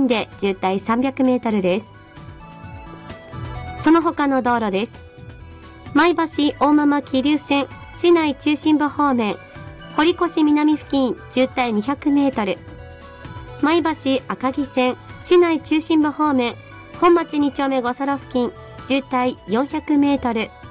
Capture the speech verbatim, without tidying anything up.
近で渋滞さんびゃくメートルです。その他の道路です。前橋大間桐生線市内中心部方面、堀越南付近渋滞にひゃくメートル。前橋赤城線市内中心部方面、本町に丁目ごそろ付近渋滞よんひゃくメートル。